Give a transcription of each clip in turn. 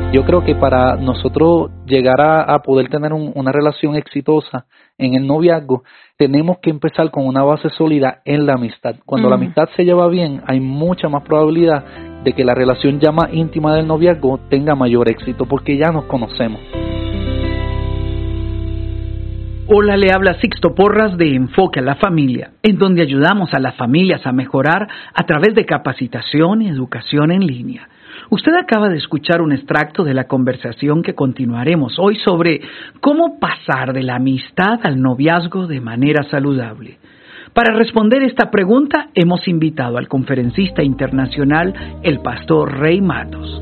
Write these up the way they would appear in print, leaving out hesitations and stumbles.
Yo creo que para nosotros llegar a poder tener una relación exitosa en el noviazgo, tenemos que empezar con una base sólida en la amistad. Cuando la amistad se lleva bien, hay mucha más probabilidad de que la relación ya más íntima del noviazgo tenga mayor éxito, porque ya nos conocemos. Hola, le habla Sixto Porras de Enfoque a la Familia, en donde ayudamos a las familias a mejorar a través de capacitación y educación en línea. Usted acaba de escuchar un extracto de la conversación que continuaremos hoy sobre cómo pasar de la amistad al noviazgo de manera saludable. Para responder esta pregunta, hemos invitado al conferencista internacional, el pastor Rey Matos.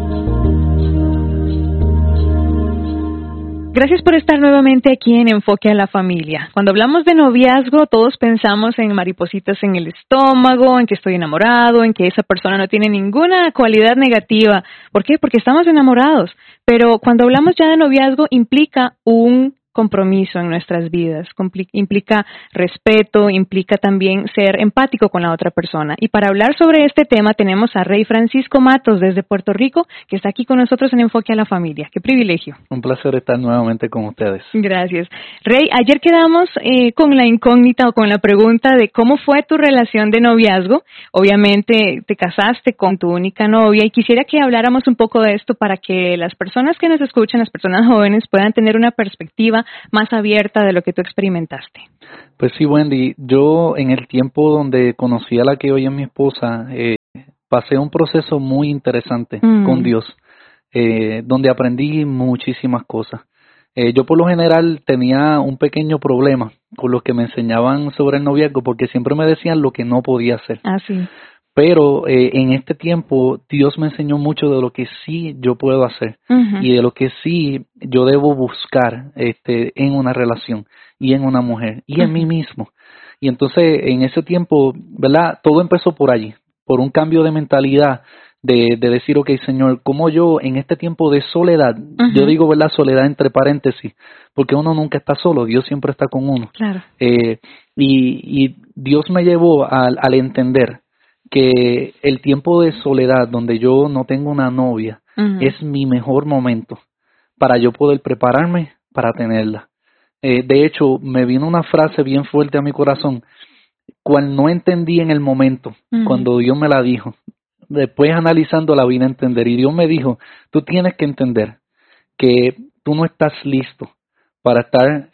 Gracias por estar nuevamente aquí en Enfoque a la Familia. Cuando hablamos de noviazgo, todos pensamos en maripositas en el estómago, en que estoy enamorado, en que esa persona no tiene ninguna cualidad negativa. ¿Por qué? Porque estamos enamorados. Pero cuando hablamos ya de noviazgo, implica un compromiso en nuestras vidas, implica respeto, implica también ser empático con la otra persona. Y para hablar sobre este tema tenemos a Rey Francisco Matos desde Puerto Rico, que está aquí con nosotros en Enfoque a la Familia. ¡Qué privilegio! Un placer estar nuevamente con ustedes. Gracias. Rey, ayer quedamos con la incógnita o con la pregunta de cómo fue tu relación de noviazgo. Obviamente te casaste con tu única novia y quisiera que habláramos un poco de esto para que las personas que nos escuchan, las personas jóvenes, puedan tener una perspectiva más abierta de lo que tú experimentaste. Pues sí, Wendy, yo en el tiempo donde conocí a la que hoy es mi esposa, pasé un proceso muy interesante con Dios, donde aprendí muchísimas cosas. Yo por lo general tenía un pequeño problema con los que me enseñaban sobre el noviazgo, porque siempre me decían lo que no podía hacer. Ah, sí. Pero en este tiempo Dios me enseñó mucho de lo que sí yo puedo hacer y de lo que sí yo debo buscar en una relación y en una mujer y en mí mismo. Y entonces en ese tiempo, ¿verdad? Todo empezó por allí, por un cambio de mentalidad de decir, ok, Señor, como yo en este tiempo de soledad, yo digo, ¿verdad? Soledad entre paréntesis, porque uno nunca está solo, Dios siempre está con uno. Claro. Y Dios me llevó al entender que el tiempo de soledad donde yo no tengo una novia es mi mejor momento para yo poder prepararme para tenerla. De hecho, me vino una frase bien fuerte a mi corazón, cual no entendí en el momento, cuando Dios me la dijo. Después analizando la vine a entender y Dios me dijo, tú tienes que entender que tú no estás listo para estar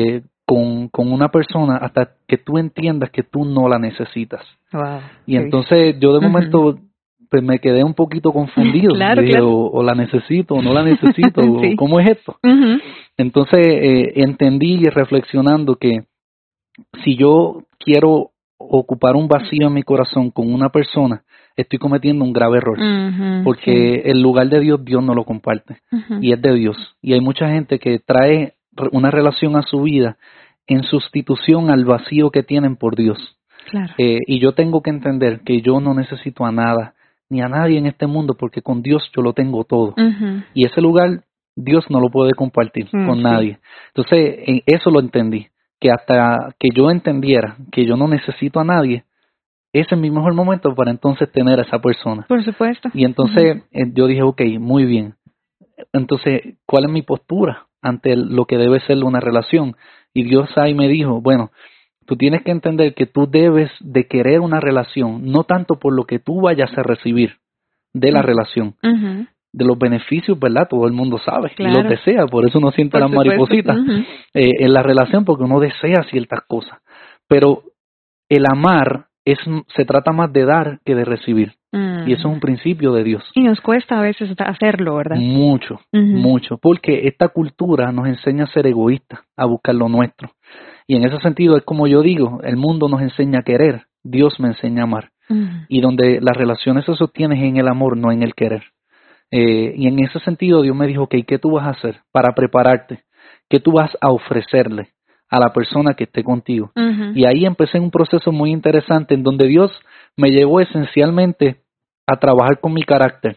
con una persona hasta que tú entiendas que tú no la necesitas. Wow. Y entonces yo de momento pues me quedé un poquito confundido. Claro, dije, claro. o la necesito o no la necesito, Sí. o ¿cómo es esto? Entonces entendí reflexionando que si yo quiero ocupar un vacío en mi corazón con una persona, estoy cometiendo un grave error, porque el lugar de Dios no lo comparte, y es de Dios. Y hay mucha gente que trae una relación a su vida en sustitución al vacío que tienen por Dios. Claro. Y yo tengo que entender que yo no necesito a nada, ni a nadie en este mundo, porque con Dios yo lo tengo todo. Y ese lugar Dios no lo puede compartir con nadie. Entonces, eso lo entendí, que hasta que yo entendiera que yo no necesito a nadie, ese es mi mejor momento para entonces tener a esa persona. Por supuesto. Y entonces yo dije, ok, muy bien. Entonces, ¿cuál es mi postura ante lo que debe ser una relación? Y Dios ahí me dijo, bueno, tú tienes que entender que tú debes de querer una relación, no tanto por lo que tú vayas a recibir de la relación, de los beneficios, ¿verdad? Todo el mundo sabe, claro. Y los desea, por eso uno siente las maripositas en la relación, porque uno desea ciertas cosas. Pero el amar se trata más de dar que de recibir. Y eso es un principio de Dios. Y nos cuesta a veces hacerlo, ¿verdad? Mucho, mucho, porque esta cultura nos enseña a ser egoístas, a buscar lo nuestro. Y en ese sentido es como yo digo, el mundo nos enseña a querer, Dios me enseña a amar. Y donde las relaciones se sostienen en el amor, no en el querer. Y en ese sentido Dios me dijo, ok, ¿qué tú vas a hacer para prepararte? ¿Qué tú vas a ofrecerle a la persona que esté contigo? Y ahí empecé un proceso muy interesante en donde Dios me llevó esencialmente a trabajar con mi carácter.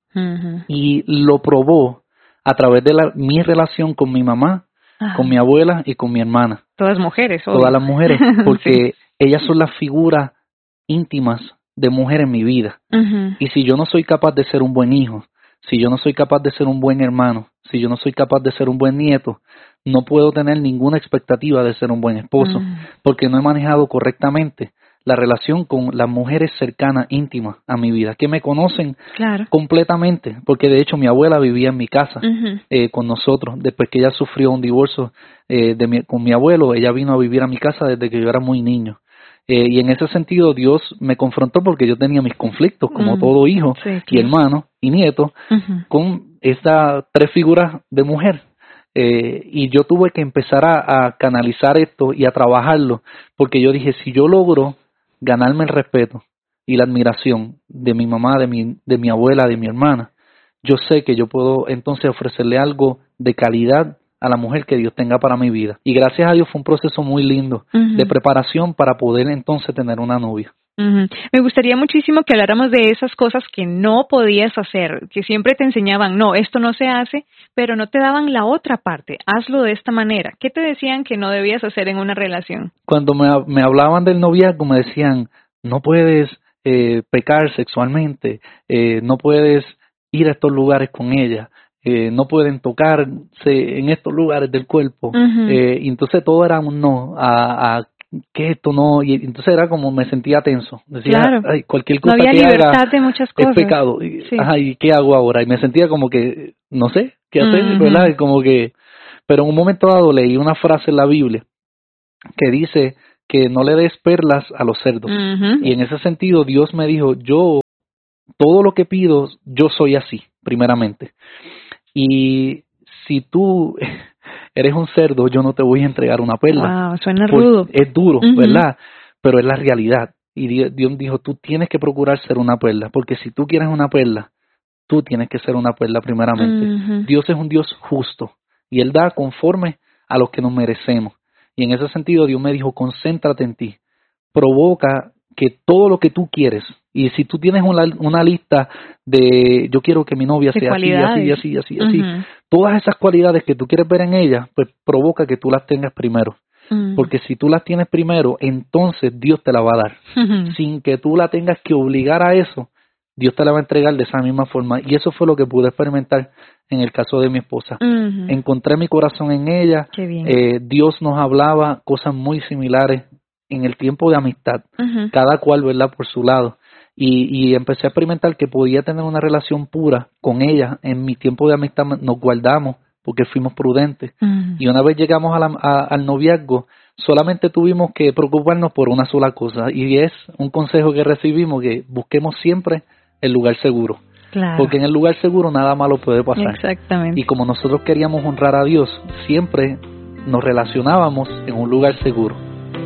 Y lo probó a través de mi relación con mi mamá, con mi abuela y con mi hermana. Todas mujeres, obvio. Todas las mujeres, porque ellas son las figuras íntimas de mujer en mi vida. Y si yo no soy capaz de ser un buen hijo, si yo no soy capaz de ser un buen hermano, si yo no soy capaz de ser un buen nieto, no puedo tener ninguna expectativa de ser un buen esposo, porque no he manejado correctamente la relación con las mujeres cercanas, íntimas a mi vida, que me conocen completamente, porque de hecho mi abuela vivía en mi casa con nosotros, después que ella sufrió un divorcio con mi abuelo, ella vino a vivir a mi casa desde que yo era muy niño. Y en ese sentido Dios me confrontó porque yo tenía mis conflictos como todo hijo y hermano y nieto con estas 3 figuras de mujer. Y yo tuve que empezar a canalizar esto y a trabajarlo, porque yo dije, si yo logro ganarme el respeto y la admiración de mi mamá, de mi abuela, de mi hermana, yo sé que yo puedo entonces ofrecerle algo de calidad a la mujer que Dios tenga para mi vida. Y gracias a Dios fue un proceso muy lindo de preparación para poder entonces tener una novia. Me gustaría muchísimo que habláramos de esas cosas que no podías hacer, que siempre te enseñaban, no, esto no se hace, pero no te daban la otra parte, hazlo de esta manera. ¿Qué te decían que no debías hacer en una relación? Cuando me hablaban del noviazgo me decían, no puedes pecar sexualmente, no puedes ir a estos lugares con ella, no pueden tocarse en estos lugares del cuerpo. Y entonces todo era un no a que esto no, y entonces era como me sentía tenso, decía, ay, cualquier cosa no había que libertad haga de muchas cosas. es pecado, ¿y qué hago ahora? Y me sentía como que no sé qué hacer, ¿verdad? Y como que, pero en un momento dado leí una frase en la Biblia que dice que no le des perlas a los cerdos, y en ese sentido Dios me dijo, yo todo lo que pido, yo soy así, primeramente, y si tú eres un cerdo, yo no te voy a entregar una perla. Wow, suena rudo. Es duro, ¿verdad? Pero es la realidad. Y Dios dijo, tú tienes que procurar ser una perla, porque si tú quieres una perla, tú tienes que ser una perla primeramente. Dios es un Dios justo y Él da conforme a los que nos merecemos. Y en ese sentido Dios me dijo, concéntrate en ti, provoca que todo lo que tú quieres, y si tú tienes una lista de yo quiero que mi novia sea así, todas esas cualidades que tú quieres ver en ella, pues provoca que tú las tengas primero. Porque si tú las tienes primero, entonces Dios te la va a dar. Sin que tú la tengas que obligar a eso, Dios te la va a entregar de esa misma forma. Y eso fue lo que pude experimentar en el caso de mi esposa. Encontré mi corazón en ella. Dios nos hablaba cosas muy similares en el tiempo de amistad, cada cual, ¿verdad?, por su lado. Y empecé a experimentar que podía tener una relación pura con ella. En mi tiempo de amistad nos guardamos porque fuimos prudentes. Y una vez llegamos al noviazgo, solamente tuvimos que preocuparnos por una sola cosa, y es un consejo que recibimos, que busquemos siempre el lugar seguro. Porque en el lugar seguro nada malo puede pasar. Exactamente. Y como nosotros queríamos honrar a Dios, siempre nos relacionábamos en un lugar seguro.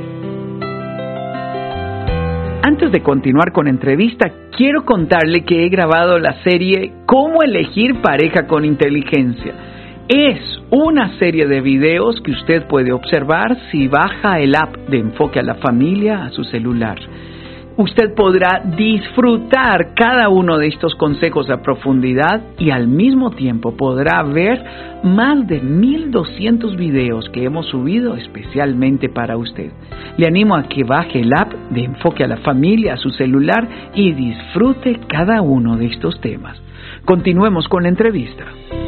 Antes de continuar con entrevista, quiero contarle que he grabado la serie Cómo elegir pareja con inteligencia. Es una serie de videos que usted puede observar si baja el app de Enfoque a la Familia a su celular. Usted podrá disfrutar cada uno de estos consejos a profundidad y al mismo tiempo podrá ver más de 1,200 videos que hemos subido especialmente para usted. Le animo a que baje el app de Enfoque a la Familia a su celular y disfrute cada uno de estos temas. Continuemos con la entrevista.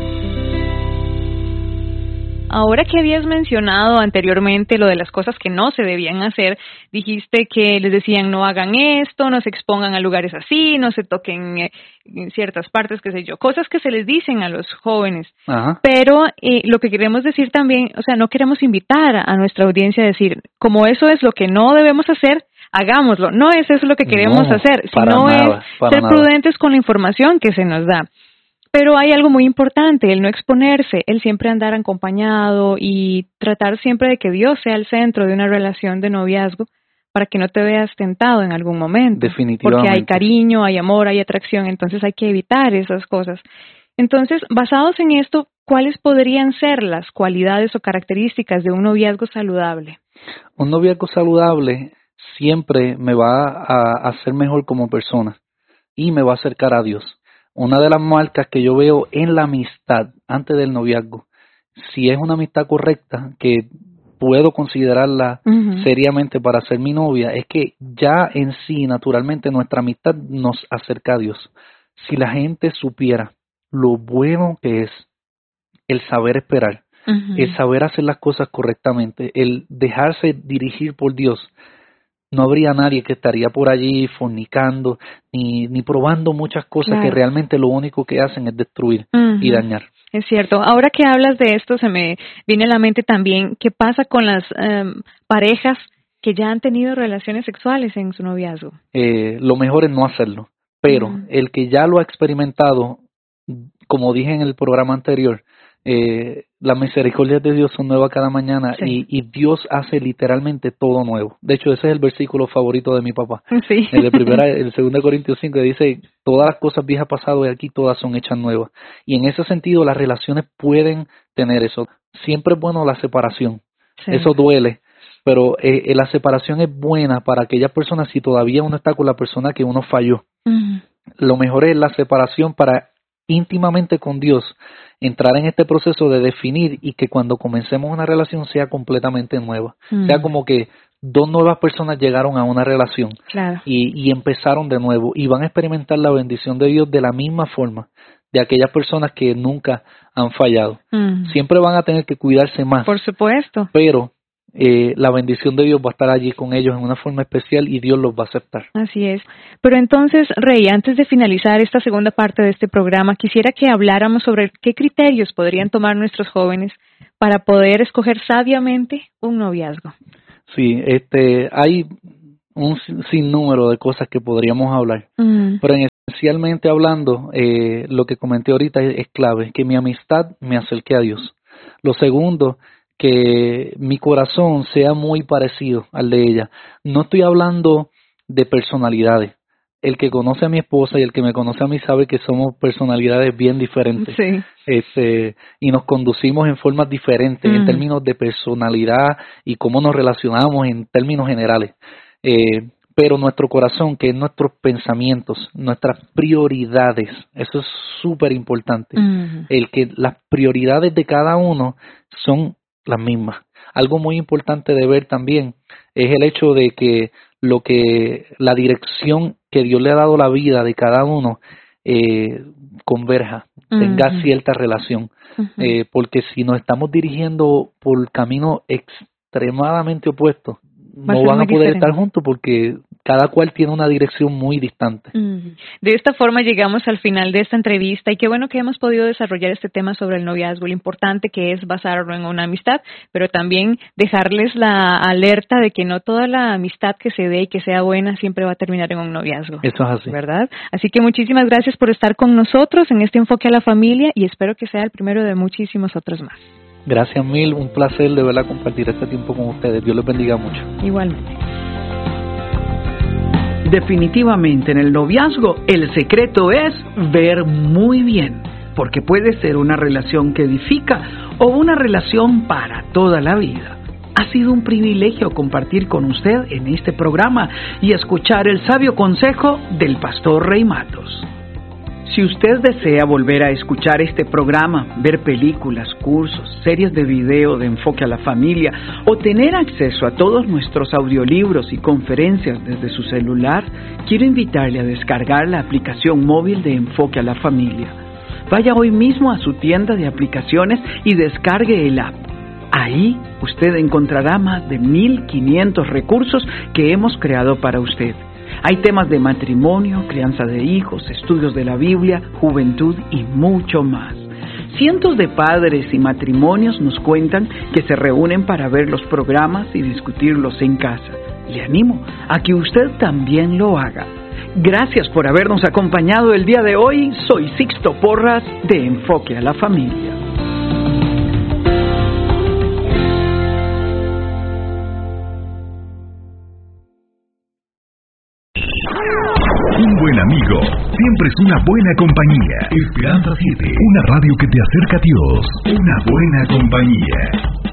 Ahora que habías mencionado anteriormente lo de las cosas que no se debían hacer, dijiste que les decían no hagan esto, no se expongan a lugares así, no se toquen en ciertas partes, qué sé yo, cosas que se les dicen a los jóvenes. Pero lo que queremos decir también, o sea, no queremos invitar a nuestra audiencia a decir, como eso es lo que no debemos hacer, hagámoslo. No es eso lo que queremos hacer, sino es ser prudentes con la información que se nos da. Pero hay algo muy importante, el no exponerse, el siempre andar acompañado y tratar siempre de que Dios sea el centro de una relación de noviazgo para que no te veas tentado en algún momento. Definitivamente. Porque hay cariño, hay amor, hay atracción, entonces hay que evitar esas cosas. Entonces, basados en esto, ¿cuáles podrían ser las cualidades o características de un noviazgo saludable? Un noviazgo saludable siempre me va a hacer mejor como persona y me va a acercar a Dios. Una de las marcas que yo veo en la amistad antes del noviazgo, si es una amistad correcta, que puedo considerarla seriamente para ser mi novia, es que ya en sí, naturalmente, nuestra amistad nos acerca a Dios. Si la gente supiera lo bueno que es el saber esperar, el saber hacer las cosas correctamente, el dejarse dirigir por Dios. No habría nadie que estaría por allí fornicando ni probando muchas cosas que realmente lo único que hacen es destruir y dañar. Es cierto. Ahora que hablas de esto, se me viene a la mente también qué pasa con las parejas que ya han tenido relaciones sexuales en su noviazgo. Lo mejor es no hacerlo, pero el que ya lo ha experimentado, como dije en el programa anterior, las misericordias de Dios son nuevas cada mañana y Dios hace literalmente todo nuevo. De hecho, ese es el versículo favorito de mi papá. Sí. El 2 Corintios 5 dice, todas las cosas viejas pasadas de aquí, todas son hechas nuevas. Y en ese sentido, las relaciones pueden tener eso. Siempre es bueno la separación. Sí. Eso duele. Pero la separación es buena para aquellas personas si todavía uno está con la persona que uno falló. Lo mejor es la separación para íntimamente con Dios, entrar en este proceso de definir y que cuando comencemos una relación sea completamente nueva. Sea como que dos nuevas personas llegaron a una relación y empezaron de nuevo y van a experimentar la bendición de Dios de la misma forma de aquellas personas que nunca han fallado. Siempre van a tener que cuidarse más. Por supuesto. Pero la bendición de Dios va a estar allí con ellos en una forma especial y Dios los va a aceptar. Así es. Pero entonces, Rey, antes de finalizar esta segunda parte de este programa, quisiera que habláramos sobre qué criterios podrían tomar nuestros jóvenes para poder escoger sabiamente un noviazgo. Sí, hay un sinnúmero de cosas que podríamos hablar, pero esencialmente hablando, lo que comenté ahorita es clave, que mi amistad me acerque a Dios. Lo segundo, que mi corazón sea muy parecido al de ella. No estoy hablando de personalidades. El que conoce a mi esposa y el que me conoce a mí sabe que somos personalidades bien diferentes. Sí. Y nos conducimos en formas diferentes en términos de personalidad y cómo nos relacionamos en términos generales. Pero nuestro corazón, que es nuestros pensamientos, nuestras prioridades, eso es súper importante. El que las prioridades de cada uno son las mismas. Algo muy importante de ver también es el hecho de que la dirección que Dios le ha dado a la vida de cada uno converja, tenga cierta relación. Porque si nos estamos dirigiendo por caminos extremadamente opuestos, no van a poder estar juntos porque cada cual tiene una dirección muy distante. De esta forma llegamos al final de esta entrevista y qué bueno que hemos podido desarrollar este tema sobre el noviazgo, lo importante que es basarlo en una amistad, pero también dejarles la alerta de que no toda la amistad que se dé y que sea buena siempre va a terminar en un noviazgo. Eso es así. ¿Verdad? Así que muchísimas gracias por estar con nosotros en este enfoque a la familia y espero que sea el primero de muchísimos otros más. Gracias mil, un placer de verdad compartir este tiempo con ustedes. Dios les bendiga mucho. Igualmente. Definitivamente en el noviazgo el secreto es ver muy bien, porque puede ser una relación que edifica o una relación para toda la vida. Ha sido un privilegio compartir con usted en este programa y escuchar el sabio consejo del pastor Rey Matos. Si usted desea volver a escuchar este programa, ver películas, cursos, series de video de Enfoque a la Familia o tener acceso a todos nuestros audiolibros y conferencias desde su celular, quiero invitarle a descargar la aplicación móvil de Enfoque a la Familia. Vaya hoy mismo a su tienda de aplicaciones y descargue el app. Ahí usted encontrará más de 1,500 recursos que hemos creado para usted. Hay temas de matrimonio, crianza de hijos, estudios de la Biblia, juventud y mucho más. Cientos de padres y matrimonios nos cuentan que se reúnen para ver los programas y discutirlos en casa. Le animo a que usted también lo haga. Gracias por habernos acompañado el día de hoy. Soy Sixto Porras de Enfoque a la Familia. Un buen amigo siempre es una buena compañía. Esperanza 7, una radio que te acerca a Dios. Una buena compañía.